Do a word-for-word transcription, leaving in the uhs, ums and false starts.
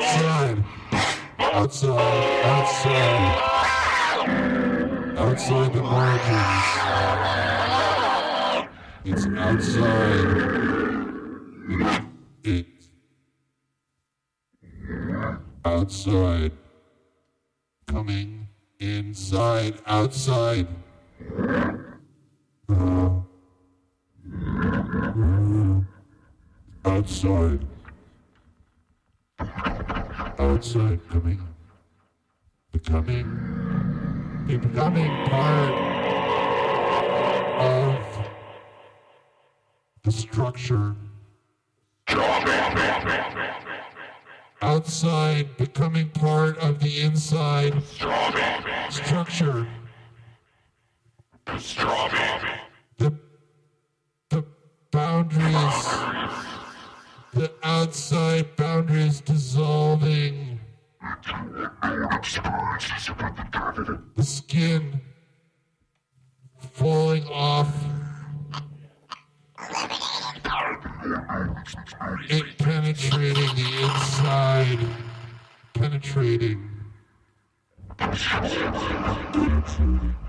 outside, outside, outside, outside the margins. It's outside. It, outside. Coming inside, outside. Outside. Outside, coming. Becoming. Becoming part of the structure. Outside, becoming part of the inside structure. The, the boundaries, the outside boundaries dissolving. The skin falling off. It penetrating the inside. Penetrating.